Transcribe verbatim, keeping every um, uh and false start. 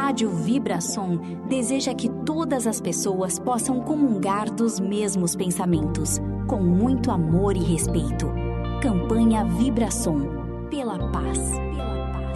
Rádio Vibração deseja que todas as pessoas possam comungar dos mesmos pensamentos, com muito amor e respeito. Campanha Vibração, pela paz. Pela